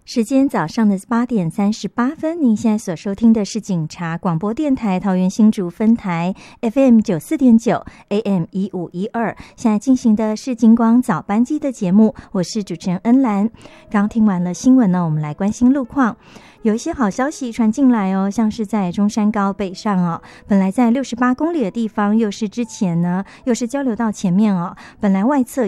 时间早上的8:38，您现在所收听的是警察广播电台桃园新竹分台 FM 94.9 AM 1512，现在进行的是警广早班机的节目，我是主持人恩兰。刚听完了新闻呢，我们来关心路况。有一些好消息传进来哦，像是在中山高北上哦，本来在68公里的地方，又是之前呢，又是交流道前面哦，本来外侧